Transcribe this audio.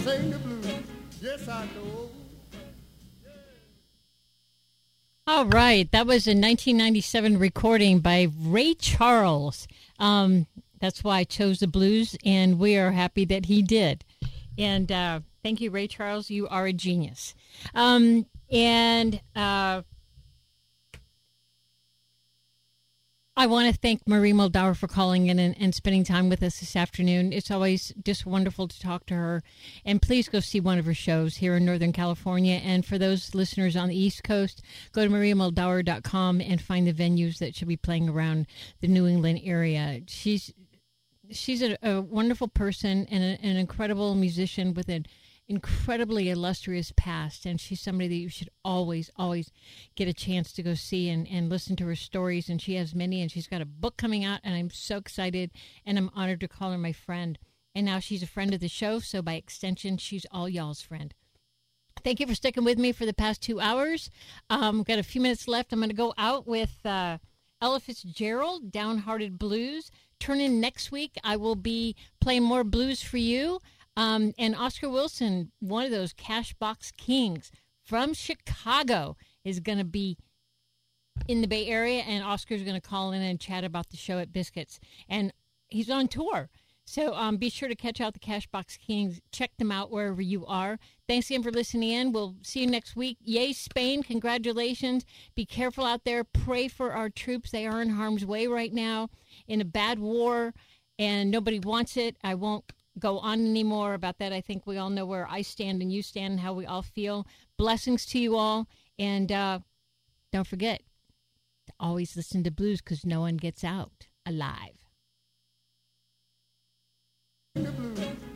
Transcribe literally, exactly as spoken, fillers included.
Sing the blues. Yes, I know. All right. That was a nineteen ninety-seven recording by Ray Charles. Um, that's why I chose the blues, and we are happy that he did. And uh, thank you, Ray Charles. You are a genius. Um, and uh, I want to thank Marie Moldauer for calling in and, and spending time with us this afternoon. It's always just wonderful to talk to her. And please go see one of her shows here in Northern California. And for those listeners on the East Coast, go to maria moldauer dot com and find the venues that should be playing around the New England area. She's she's a, a wonderful person and a, an incredible musician with an incredibly illustrious past, and she's somebody that you should always, always get a chance to go see and, and listen to her stories, and she has many, and she's got a book coming out, and I'm so excited, and I'm honored to call her my friend, and now she's a friend of the show, so by extension, she's all y'all's friend. Thank you for sticking with me for the past two hours. Um, we've got a few minutes left. I'm going to go out with uh, Ella Fitzgerald, Downhearted Blues. Turn in next week. I will be playing more blues for you. Um, and Oscar Wilson, one of those Cashbox Kings from Chicago, is going to be in the Bay Area, and Oscar's going to call in and chat about the show at Biscuits. And he's on tour. So um, be sure to catch out the Cashbox Kings. Check them out wherever you are. Thanks again for listening in. We'll see you next week. Yay, Spain. Congratulations. Be careful out there. Pray for our troops. They are in harm's way right now in a bad war, and nobody wants it. I won't go on anymore about that. I think we all know where I stand and you stand and how we all feel. Blessings to you all. And uh, don't forget to always listen to blues, because no one gets out alive. Sing the blues.